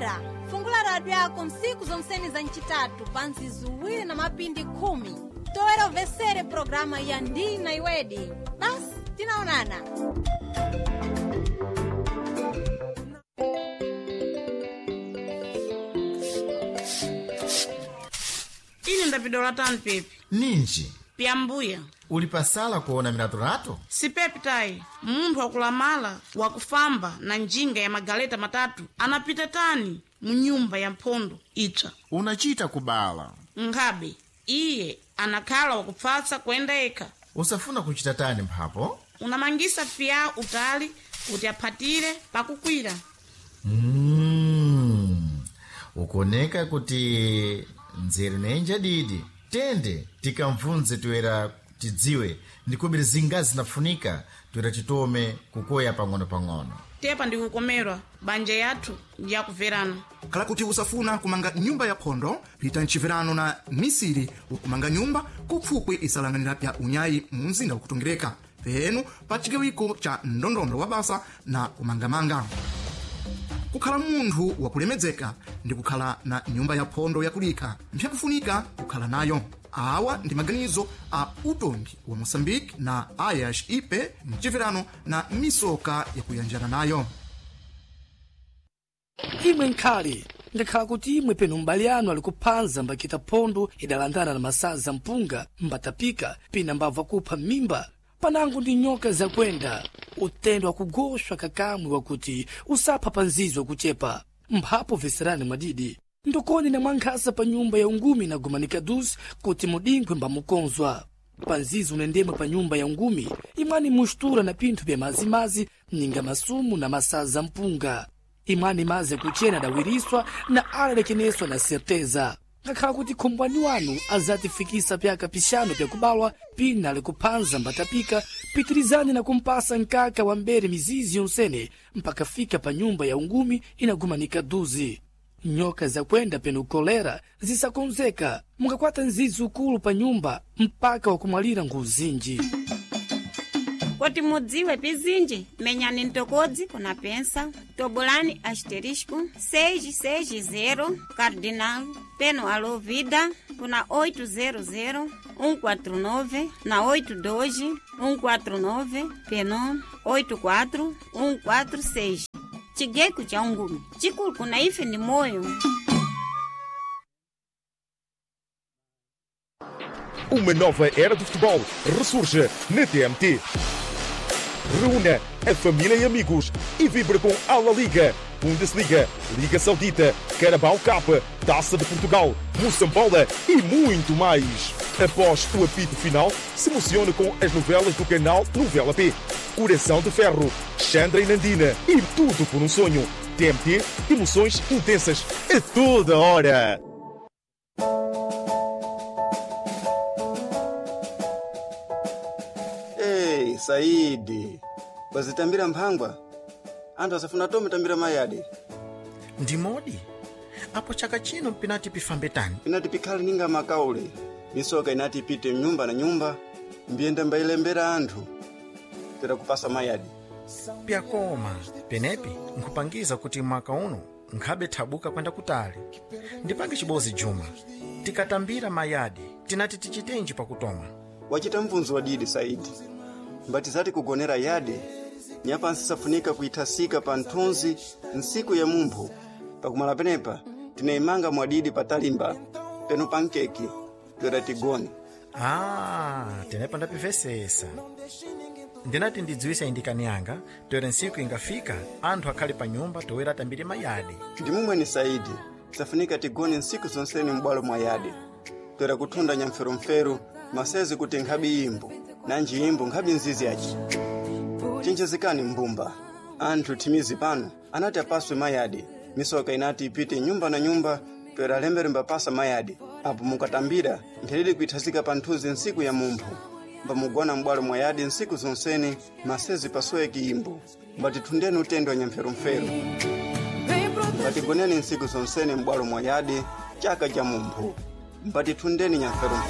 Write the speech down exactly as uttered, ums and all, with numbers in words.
Omvera, fungula radio yako msiku zonseni za nchitatu pansi zuwiri na mapindi kumi. Toera uvesere programa ya Ndi na Iwedi. Basi, tinaonana. Ini ndapidola tani pepi. Ninji. Piambuya. Ulipasala kuona minatorato? Si pepi tai. Munthu wakulamala, wakufamba na njinga ya magaleta matatu. Anapita tani munyumba ya mpondo itsha. Unachita kubala. Ngabe, iye anakhala wakupfatsa kwenda eka. Usafuna kuchita tani mphapo? Unamangisa pia utali kuti aphatire pakukwira. Mmm. Ukoneka kuti nzeri nenja didi. Tende tikamvunze tuera tidziwe ndikubiri zingazi zinafunika tuera chitome kukoya pang'ono pang'ono. Tepa ndikukomerwa banja yathu ya kuverana. Kala kuti usafuna kumanga nyumba ya phondo, pita nchiverano na misiri ukumanga nyumba kupfukwe isalanganira pya unyayi mumzinda ukutongereka. Penu pachigawiko cha ndondondo wa basa na kumangamanga. Kukhala munthu wakulemedzeka ndi kukhala na nyumba ya phondo yakulika mpyakufunika kukhala nayo. Awa ndi maganizo a utongi wa Mozambique na Ayash Ipe mchiverano na misoka yakuyanjana nayo. Imwe nkhali ngakhala kuti imwe penu mbali anu ali kuphanza mbakita phondo idalandana na masaza mpunga mbatapika pina mbabva kupha mimba. Panangu ndi nyoka zakwenda utendo wakugoshwa kakamwe wakuti usapha panzizwa kuchepa mphapo veserani mwadidi ndokoni na mwankhasa pa nyumba ya ungumi na gumanika duzi kuti mudinkwe mbamukonzwa panzizi unendema pa nyumba ya ungumi imwani mushtura na pinthu pya mazimazi ninga masumu na masaza mpunga imwani maze kuchena dawiriswa na alalekeneswa na serteza ngakhala kuti khombwani wanu azatifikisa pyaka pishano pya kubalwa pina ali kuphanza mbatapika pitirizani na kumpasa nkaka wa mbere mizizi yonsene mpaka fika pa nyumba ya ungumi inagumanika duzi. Nyoka za kwenda penu kolera zisakonzeka mungakwata nzizi ukulu pa nyumba mpaka wakumwalira nguzinji. Kuti mudziwe pizinji, menyani ntokodzi kuna pensa, tobolani asterisco seis seis zero cardinal, peno alo vida kuna oito zero zero um quatro nove na oito dois um quatro nove peno oito quatro um quatro seis. Chigeko cha ungumi, chikulu kuna ife ni moyo. Uma nova era do futebol ressurge na T M T. Reúna a família e amigos e vibra com a La Liga, Bundesliga, Liga Saudita, Carabao Cup, Taça de Portugal, Moçambola e muito mais. Após o apito final, se emociona com as novelas do canal Novela P. Coração de Ferro, Xandra e Nandina e tudo por um sonho. T M T, emoções intensas a toda hora. Hey, Saidi. Bazitambira mphangwa. Antu asafuna tome tambira mayadi. Ndimodi. Apo chaka chino mpinati pifambetani. Pinati pikhali ninga makaule. Misoka inati ipite nyumba na nyumba. Mbienda mbailembera anthu. Tera kupasa mayadi. Pyakoma, penepi, nkupangiza kuti mwaka uno, nkhabe thabuka kwenda kutali. Ndipange chibozi Juma. Tikatambira mayadi, tinati tichitenji pakutoma. Wachita mvunzo wadidi Saidi. Mbatizati kugonera yade. Nyapa nsisafunika kuitasika pa nthunzi nsiku ya mumphu. Pakumala penepa, tinaimanga mwadidi patalimba. Penu pankeki, tuera tigoni. Ah, tenepa ndapivesesa. Ndinati ndidziwisa indikani yanga, tuera nsiku ingafika, anthu akhali pa nyumba toera tambiri mayadi. Ndimumwe ni Saidi, safunika tigoni nsiku zonseni mbwalo mwa yade. Tuera kutunda nyamferumferu, masezi kuti nkhabi imbu, nanji imbu nkhabi nzizi yachi. Chinchezikani mbumba, anthu timizi pano, anati apaswe mayadi. Misoka inati ipite nyumba na nyumba, tuera lembere mbapasa mayadi. Apo mukatambira, nthelili kuitasika pa nthuzi nsiku ya mumphu. Mbamugona mbwalo mwayadi nsiku zonseni, masezi paswe kiimbu. Mbatitundeni utendo nyamferumferu. Mbatigoneni nsiku zonseni mbwalo mwayadi, chaka cha mumphu. Mbatitundeni nyamferumferu.